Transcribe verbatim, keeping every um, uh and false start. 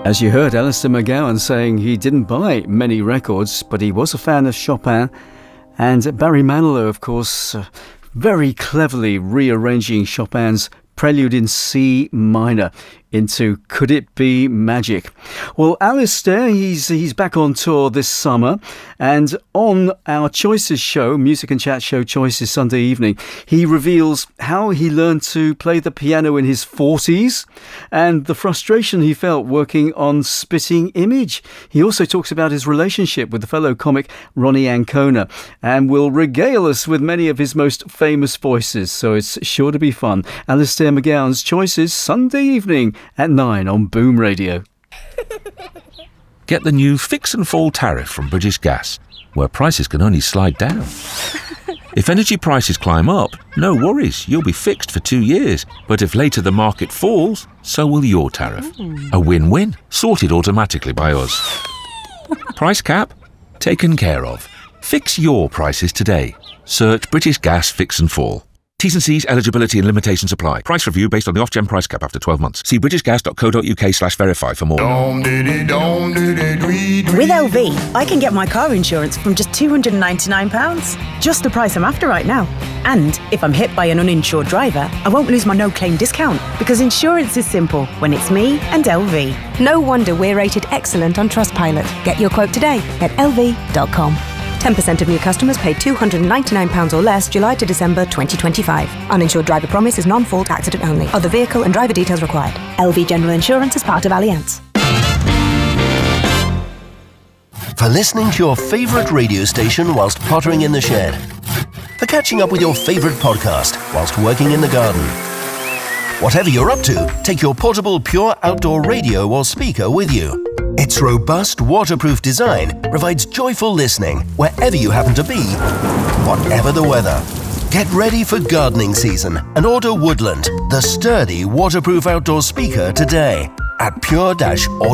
As you heard Alistair McGowan saying he didn't buy many records, but he was a fan of Chopin. And Barry Manilow, of course, uh, very cleverly rearranging Chopin's Prelude in C minor into Could It Be Magic? Well, Alistair, he's he's back on tour this summer, and on our Choices show, Music and Chat show Choices Sunday evening, he reveals how he learned to play the piano in his forties and the frustration he felt working on Spitting Image. He also talks about his relationship with the fellow comic Ronnie Ancona and will regale us with many of his most famous voices, so it's sure to be fun. Alistair McGowan's Choices Sunday evening at nine on Boom Radio. Get the new Fix and Fall tariff from British Gas, where prices can only slide down. If energy prices climb up, no worries, you'll be fixed for two years. But if later the market falls, so will your tariff. A win-win, sorted automatically by us. Price cap? Taken care of. Fix your prices today. Search British Gas Fix and Fall. T's and C's, eligibility and limitations apply. Price review based on the off-gen price cap after twelve months. See britishgas.co.uk slash verify for more. With L V, I can get my car insurance from just two hundred ninety-nine pounds. Just the price I'm after right now. And if I'm hit by an uninsured driver, I won't lose my no-claim discount, because insurance is simple when it's me and L V. No wonder we're rated excellent on Trustpilot. Get your quote today at L V dot com. ten percent of new customers paid two hundred ninety-nine pounds or less July to December twenty twenty-five. Uninsured driver promise is non-fault accident only. Other vehicle and driver details required. L V General Insurance is part of Allianz. For listening to your favourite radio station whilst pottering in the shed. For catching up with your favourite podcast whilst working in the garden. Whatever you're up to, take your portable Pure Outdoor radio or speaker with you. Its robust, waterproof design provides joyful listening wherever you happen to be, whatever the weather. Get ready for gardening season and order Woodland, the sturdy, waterproof outdoor speaker today at pure dash audio